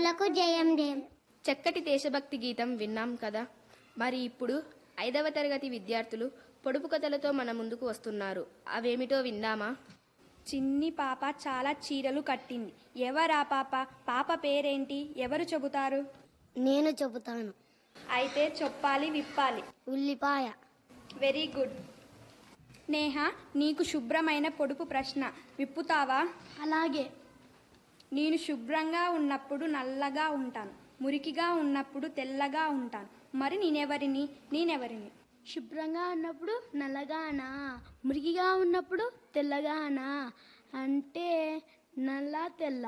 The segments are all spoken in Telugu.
వీరులకు జయం జయం. చక్కటి దేశభక్తి గీతం విన్నాం కదా. మరి ఇప్పుడు 5వ తరగతి విద్యార్థులు పొడుపు కథలతో మన ముందుకు వస్తున్నారు. అవేమిటో విందామా? చిన్ని పాప చాలా చీరలు కట్టింది. ఎవరా పాప? పాప పేరేంటి? ఎవరు చెబుతారు? నేను చెబుతాను. అయితే చెప్పాలి, విప్పాలి. ఉల్లిపాయ. Very good. నేహ, నీకు శుభ్రమైన పొడుపు ప్రశ్న, విప్పుతావా? అలాగే. నేను శుభ్రంగా ఉన్నప్పుడు నల్లగా ఉంటాను, మురికిగా ఉన్నప్పుడు తెల్లగా ఉంటాను. మరి నేనెవరిని? శుభ్రంగా ఉన్నప్పుడు నల్లగానా, మురికిగా ఉన్నప్పుడు తెల్లగానా? అంటే నల్ల తెల్ల,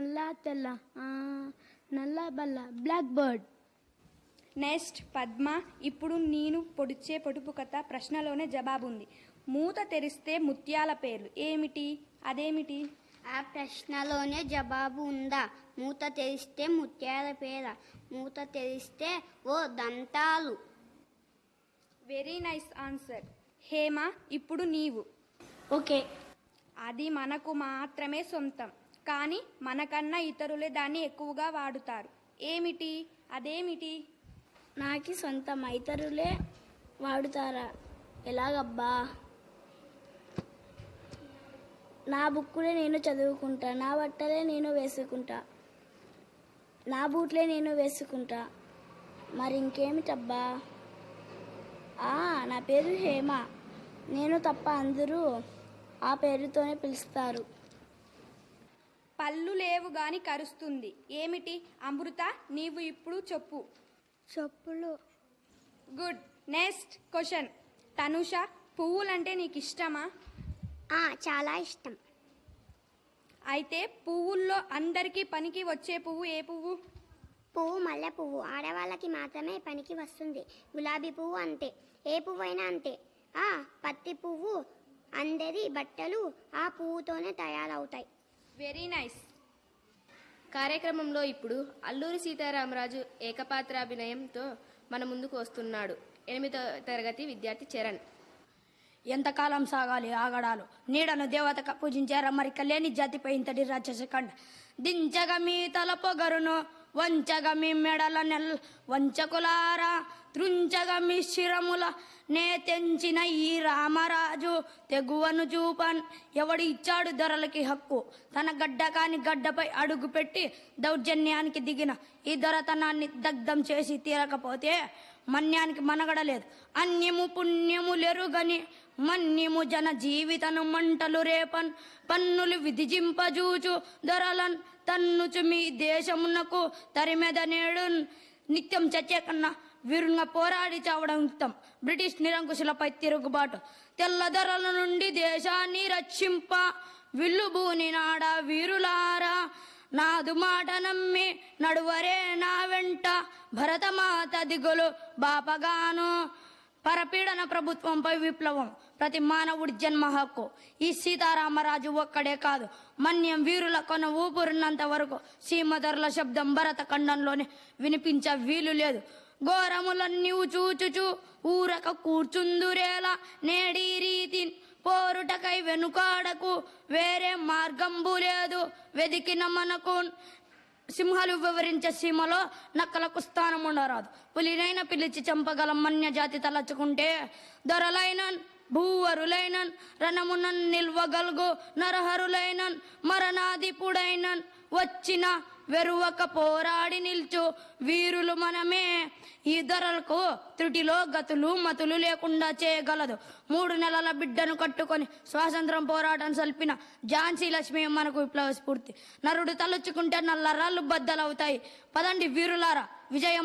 నల్ల బల్ల, బ్లాక్ బర్డ్. నెక్స్ట్ పద్మ. ఇప్పుడు నేను పొడిచే పొడుపు కథ ప్రశ్నలోనే జవాబుంది. మూత తెరిస్తే ముత్యాల పేర్లు ఏమిటి? అదేమిటి? ఆ ప్రశ్నలోనే జవాబు ఉందా? మూత తెరిస్తే ముత్యాల పేర, మూత తెరిస్తే ఓ దంతాలు. Very nice answer. హేమ, ఇప్పుడు నీవు. ఓకే. అది మనకు మాత్రమే సొంతం, కానీ మనకన్నా ఇతరులే దాన్ని ఎక్కువగా వాడుతారు. ఏమిటి? అదేమిటి? నాకి సొంతం, ఇతరులే వాడుతారా? ఎలాగబ్బా? నా బుక్కులే నేను చదువుకుంటా, నా బట్టలే నేను వేసుకుంటా, నా బూట్లే నేను వేసుకుంటా. మరి ఇంకేమిటబ్బా? నా పేరు హేమ. నేను తప్ప అందరూ ఆ పేరుతోనే పిలుస్తారు. పళ్ళు లేవు గాని కరుస్తుంది. ఏమిటి? అమృత, నీవు ఇప్పుడు చెప్పు. చెప్పులు. గుడ్. Next question. తనుష, పువ్వులంటే నీకు ఇష్టమా? చాలా ఇష్టం. అయితే పువ్వుల్లో అందరికీ పనికి వచ్చే పువ్వు ఏ పువ్వు? పువ్వు మల్లె పువ్వు. ఆడవాళ్ళకి మాత్రమే పనికి వస్తుంది. గులాబీ పువ్వు అంతే. ఏ పువ్వు అయినా అంతే. పత్తి పువ్వు. అందరి బట్టలు ఆ పువ్వుతోనే తయారవుతాయి. Very nice. కార్యక్రమంలో ఇప్పుడు అల్లూరి సీతారామరాజు ఏకపాత్రాభినయంతో మన ముందుకు వస్తున్నాడు 8వ తరగతి విద్యార్థి చరణ్. ఎంతకాలం సాగాలి ఆగడాలు? నీడను దేవతగా పూజించారా మరిక లేని జాతిపై ఇంతటి రాక్షసకండ. దించగ మీ తల పొగరును, వంచగ మీ మెడల వంచకులారా, త్రుంచగ మీ శిరముల నే తెంచిన ఈ రామరాజు తెగువను చూపన్. ఎవడు ఇచ్చాడు ధరలకి హక్కు? తన గడ్డ కాని గడ్డపై అడుగు పెట్టి దౌర్జన్యానికి దిగిన ఈ దొరతనాన్ని దగ్ధం చేసి తీరకపోతే మన్యానికి మనగడలేదు. అన్యము పుణ్యము లెరుగని మన్యము జన జీవితను మంటలు రేపన్. పన్నులు విధిజింపజూచు దొరలన్ తన్నుచు మీ దేశమునకు తరిమెద నేడు. నిత్యం చచ్చే కన్నా వీరుగా పోరాడి చావడం యుక్తం. బ్రిటిష్ నిరంకుశులపై తిరుగుబాటు తెల్లదొరల నుండి దేశాన్ని రక్షింప విల్లుబూని నాడ వీరులారా. నాదు మాట నమ్మి నడువరే నా వెంట, భరతమాత దిగులు బాపగాను. పరపీడన ప్రభుత్వంపై విప్లవం, ప్రతి మానవుడి జన్మ హక్కు. ఈ సీతారామరాజు ఒక్కడే కాదు, మన్యం వీరుల కొన ఊపురున్నంత వరకు సీమధరల శబ్దం భరత ఖండంలోనే వినిపించ వీలు లేదు. ఘోరములన్నీవు చూచుచు ఊరక కూర్చుందురేలా. నేడీ రీతి పోరుటకై వెనుకాడకు, వేరే మార్గంబు లేదు. వెదికిన మనకు సింహాలు వివరించే సీమలో నక్కలకు స్థానం ఉండరాదు. పులినైనా పిలిచి చంపగలం మన్య జాతి తలచుకుంటే. దొరలైనన్ భూవరులైనన్ రణమునన్ నిల్వగలుగు నరహరులైనన్ మరణాధిపుడైనన్ వచ్చిన వెరువక పోరాడి నిల్చు వీరులు మనమే. ఈ ధరలకు త్రుటిలో గతులు మతులు లేకుండా చేయగలదు. 3 నెలల బిడ్డను కట్టుకొని స్వాతంత్రం పోరాటం సల్పిన ఝాన్సీ లక్ష్మి మనకు విప్లవ స్ఫూర్తి. నరుడు తలుచుకుంటే నల్లరాళ్ళు బద్దలవుతాయి. పదండి వీరులారా, విజయం